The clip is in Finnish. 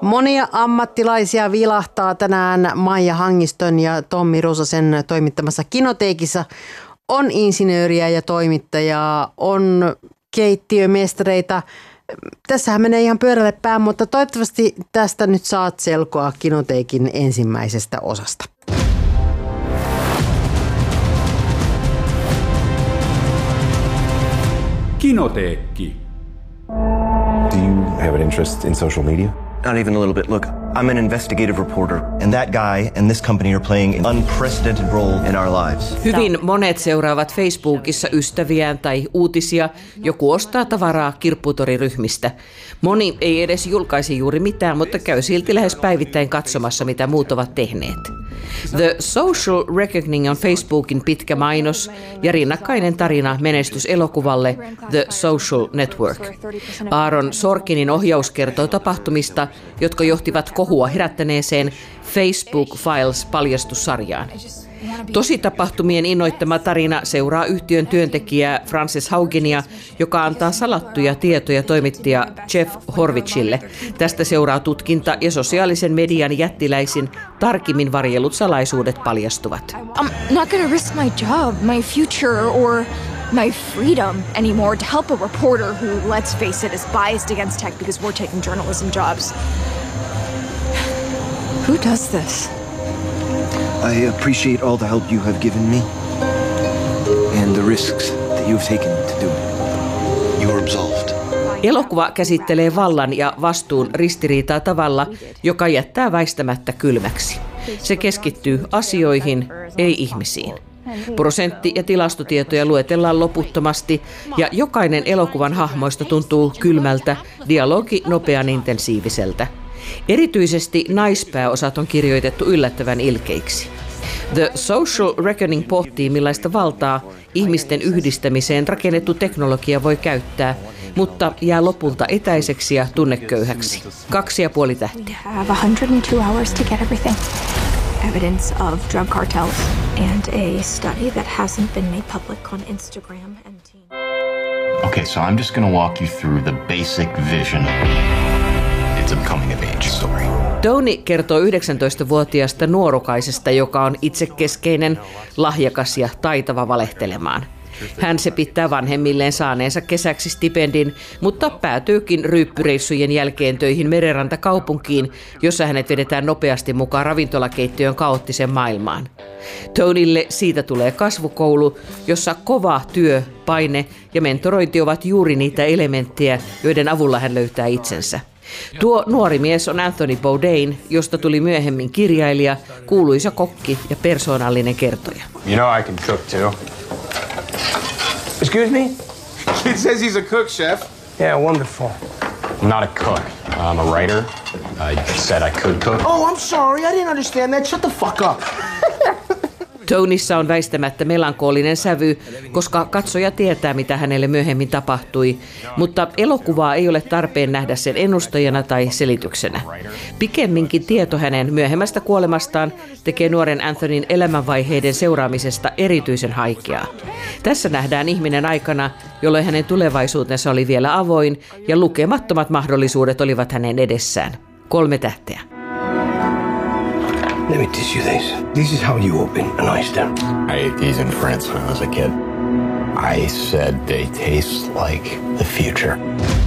Monia ammattilaisia vilahtaa tänään Maija Hangiston ja Tommi Ruusasen toimittamassa Kinoteekissa. On insinööriä ja toimittajaa, on keittiömestareita. Tässähän menee ihan pyörälle päin, mutta toivottavasti tästä nyt saat selkoa Kinoteekin ensimmäisestä osasta. Kinoteekki. Do you have an interest in social media? Not even a little bit. Look, I'm an investigative reporter, and that guy and this company are playing an unprecedented role in our lives. Hyvin monet seuraavat Facebookissa ystäviään tai uutisia. Joku ostaa tavaraa kirpputoriryhmistä. Moni ei edes julkaisi juuri mitään, mutta käy silti lähes päivittäin katsomassa, mitä muut ovat tehneet. The Social Reckoning on Facebookin pitkä mainos ja rinnakkainen tarina menestyselokuvalle The Social Network. Aaron Sorkinin ohjaus kertoo tapahtumista, jotka johtivat kohua herättäneeseen Facebook Files-paljastussarjaan. Tositapahtumien innoittama tarina seuraa yhtiön työntekijää Frances Haugenia, joka antaa salattuja tietoja toimittaja Jeff Horwichille. Tästä seuraa tutkinta ja sosiaalisen median jättiläisin tarkimmin varjellut salaisuudet paljastuvat. I'm not going to risk my job, my future or my freedom anymore to help a reporter who, let's face it, is biased against tech because we're taking journalism jobs. Who does this? I appreciate all the help you have given me and the risks that you've taken to do it. You are absolved. Elokuva käsittelee vallan ja vastuun ristiriitaa tavalla, joka jättää väistämättä kylmäksi. Se keskittyy asioihin, ei ihmisiin. Prosentti- ja tilastotietoja luetellaan loputtomasti ja jokainen elokuvan hahmoista tuntuu kylmältä, dialogi nopean intensiiviseltä. Erityisesti naispääosat on kirjoitettu yllättävän ilkeiksi. The Social Reckoning pohtii, millaista valtaa ihmisten yhdistämiseen rakennettu teknologia voi käyttää, mutta jää lopulta etäiseksi ja tunneköyhäksi. 2,5 tähteä. Evidence of drug cartels and a study that hasn't been made public on Instagram and Okay, so I'm just gonna walk you through the basic vision. It's a coming of age story. Tony kertoo 19-vuotiaasta nuorukaisesta, joka on itsekeskeinen, lahjakas ja taitava valehtelemaan. Hän se pitää vanhemmilleen saaneensa kesäksi stipendin, mutta päätyykin ryyppyreissujen jälkeen töihin merenrantakaupunkiin, jossa hänet vedetään nopeasti mukaan ravintolakeittiön kaoottiseen maailmaan. Tonylle siitä tulee kasvukoulu, jossa kova työ, paine ja mentorointi ovat juuri niitä elementtejä, joiden avulla hän löytää itsensä. Tuo nuori mies on Anthony Bourdain, josta tuli myöhemmin kirjailija, kuuluisa kokki ja persoonallinen kertoja. You know I can cook too. Excuse me? It says he's a cook, chef. Yeah, wonderful. I'm not a cook. I'm a writer. I said I could cook. Oh, I'm sorry. I didn't understand that. Shut the fuck up. Tonyssa on väistämättä melankolinen sävy, koska katsoja tietää, mitä hänelle myöhemmin tapahtui, mutta elokuvaa ei ole tarpeen nähdä sen ennustajana tai selityksenä. Pikemminkin tieto hänen myöhemmästä kuolemastaan tekee nuoren Anthonyn elämänvaiheiden seuraamisesta erityisen haikeaa. Tässä nähdään ihminen aikana, jolloin hänen tulevaisuutensa oli vielä avoin ja lukemattomat mahdollisuudet olivat hänen edessään. 3 tähteä. Let me teach you this. This is how you open an oyster. I ate these in France when I was a kid. I said they taste like the future.